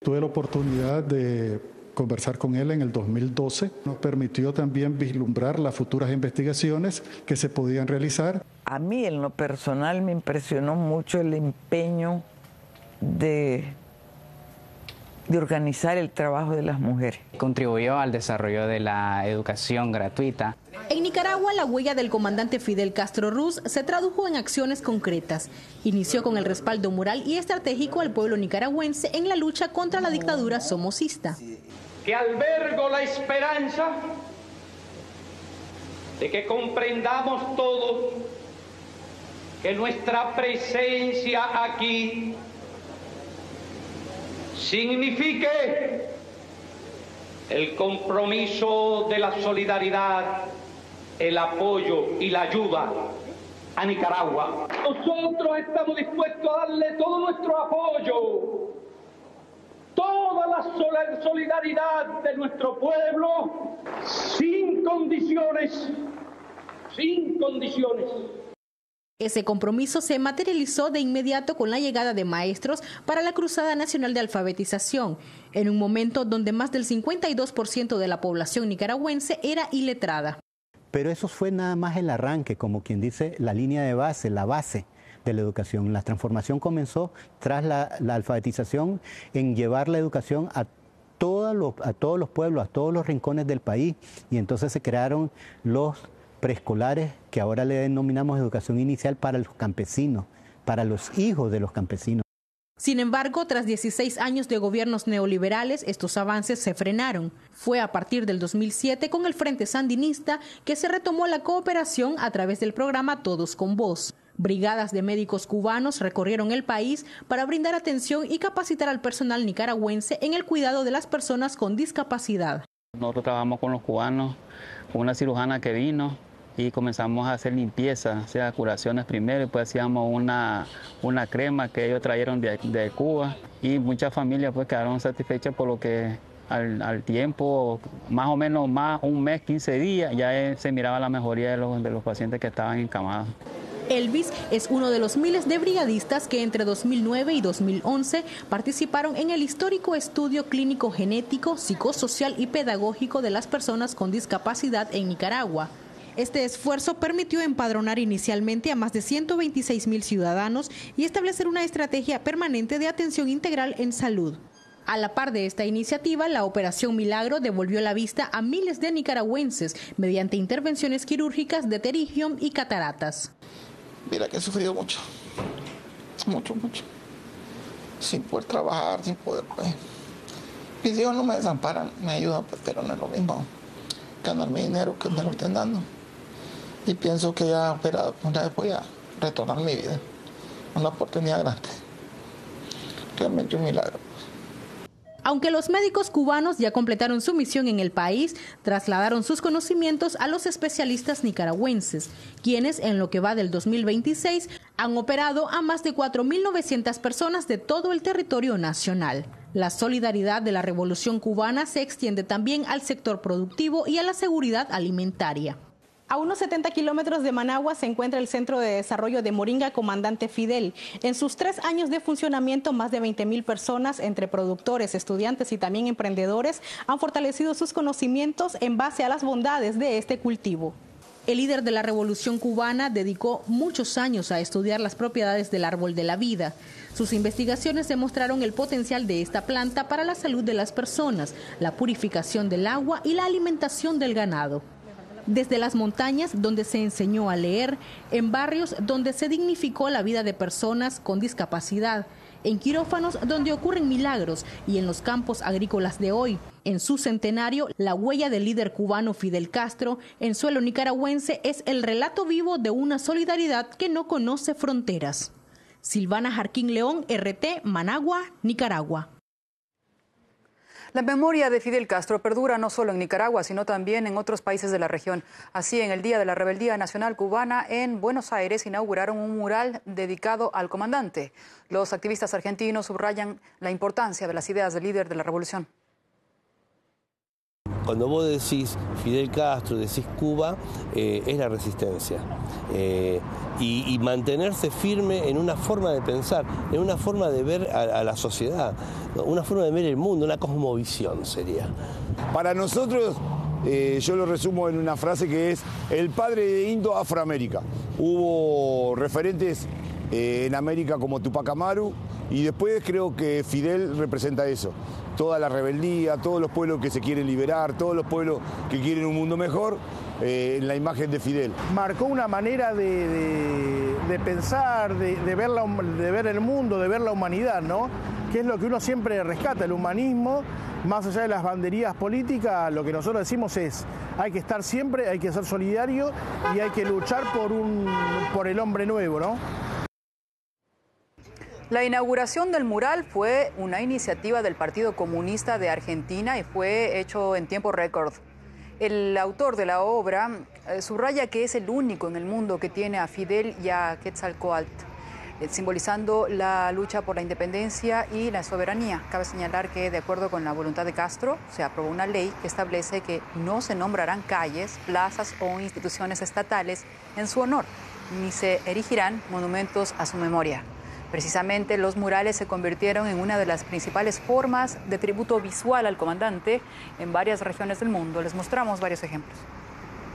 Tuve la oportunidad de conversar con él en el 2012. Nos permitió también vislumbrar las futuras investigaciones que se podían realizar. A mí, en lo personal, me impresionó mucho el empeño de organizar el trabajo de las mujeres. Contribuyó al desarrollo de la educación gratuita. En Nicaragua, la huella del comandante Fidel Castro Ruz se tradujo en acciones concretas. Inició con el respaldo moral y estratégico al pueblo nicaragüense en la lucha contra la dictadura somocista. Que albergo la esperanza de que comprendamos todos que nuestra presencia aquí signifique el compromiso de la solidaridad, el apoyo y la ayuda a Nicaragua. Nosotros estamos dispuestos a darle todo nuestro apoyo, toda la solidaridad de nuestro pueblo, sin condiciones, sin condiciones. Ese compromiso se materializó de inmediato con la llegada de maestros para la Cruzada Nacional de Alfabetización, en un momento donde más del 52% de la población nicaragüense era iletrada. Pero eso fue nada más el arranque, como quien dice, la línea de base, la base de la educación. La transformación comenzó tras la alfabetización en llevar la educación a todos los pueblos, a todos los rincones del país, y entonces se crearon los preescolares, que ahora le denominamos educación inicial para los campesinos, para los hijos de los campesinos. Sin embargo, tras 16 años de gobiernos neoliberales, estos avances se frenaron. Fue a partir del 2007 con el Frente Sandinista que se retomó la cooperación a través del programa Todos con Voz. Brigadas de médicos cubanos recorrieron el país para brindar atención y capacitar al personal nicaragüense en el cuidado de las personas con discapacidad. Nosotros trabajamos con los cubanos, con una cirujana que vino, y comenzamos a hacer limpieza, o sea, curaciones primero, y después hacíamos una crema que ellos trajeron de Cuba, y muchas familias pues quedaron satisfechas por lo que al tiempo, más o menos un mes, 15 días, ya se miraba la mejoría de los pacientes que estaban encamados. Elvis es uno de los miles de brigadistas que entre 2009 y 2011 participaron en el histórico estudio clínico genético, psicosocial y pedagógico de las personas con discapacidad en Nicaragua. Este esfuerzo permitió empadronar inicialmente a más de 126,000 ciudadanos y establecer una estrategia permanente de atención integral en salud. A la par de esta iniciativa, la Operación Milagro devolvió la vista a miles de nicaragüenses mediante intervenciones quirúrgicas de pterygium y cataratas. Mira que he sufrido mucho, mucho, sin poder trabajar, sin poder, pues. Mis hijos no me desamparan, me ayudan, pues, pero no es lo mismo ganar mi dinero que me lo estén dando. Y pienso que ya operado, una vez voy a retornar mi vida, una oportunidad grande, realmente un milagro. Aunque los médicos cubanos ya completaron su misión en el país, trasladaron sus conocimientos a los especialistas nicaragüenses, quienes en lo que va del 2026 han operado a más de 4.900 personas de todo el territorio nacional. La solidaridad de la Revolución Cubana se extiende también al sector productivo y a la seguridad alimentaria. A unos 70 kilómetros de Managua se encuentra el Centro de Desarrollo de Moringa Comandante Fidel. En sus 3 años de funcionamiento, más de 20,000 personas, entre productores, estudiantes y también emprendedores, han fortalecido sus conocimientos en base a las bondades de este cultivo. El líder de la Revolución Cubana dedicó muchos años a estudiar las propiedades del árbol de la vida. Sus investigaciones demostraron el potencial de esta planta para la salud de las personas, la purificación del agua y la alimentación del ganado. Desde las montañas, donde se enseñó a leer, en barrios donde se dignificó la vida de personas con discapacidad, en quirófanos donde ocurren milagros y en los campos agrícolas de hoy. En su centenario, la huella del líder cubano Fidel Castro en suelo nicaragüense es el relato vivo de una solidaridad que no conoce fronteras. Silvana Jarquín León, RT, Managua, Nicaragua. La memoria de Fidel Castro perdura no solo en Nicaragua, sino también en otros países de la región. Así, en el Día de la Rebeldía Nacional Cubana, en Buenos Aires inauguraron un mural dedicado al comandante. Los activistas argentinos subrayan la importancia de las ideas del líder de la revolución. Cuando vos decís Fidel Castro, decís Cuba, es la resistencia. Y mantenerse firme en una forma de pensar, en una forma de ver a la sociedad, una forma de ver el mundo, una cosmovisión sería. Para nosotros, yo lo resumo en una frase que es el padre de Indo-Afroamérica. Hubo referentes en América como Tupac Amaru y después creo que Fidel representa eso. Toda la rebeldía, todos los pueblos que se quieren liberar, todos los pueblos que quieren un mundo mejor, en la imagen de Fidel. Marcó una manera de pensar, de ver el mundo, de ver la humanidad, ¿no? Que es lo que uno siempre rescata, el humanismo, más allá de las banderías políticas, lo que nosotros decimos es, hay que estar siempre, hay que ser solidario y hay que luchar por el hombre nuevo, ¿no? La inauguración del mural fue una iniciativa del Partido Comunista de Argentina y fue hecho en tiempo récord. El autor de la obra subraya que es el único en el mundo que tiene a Fidel y a Quetzalcóatl, simbolizando la lucha por la independencia y la soberanía. Cabe señalar que, de acuerdo con la voluntad de Castro, se aprobó una ley que establece que no se nombrarán calles, plazas o instituciones estatales en su honor, ni se erigirán monumentos a su memoria. Precisamente los murales se convirtieron en una de las principales formas de tributo visual al comandante en varias regiones del mundo. Les mostramos varios ejemplos.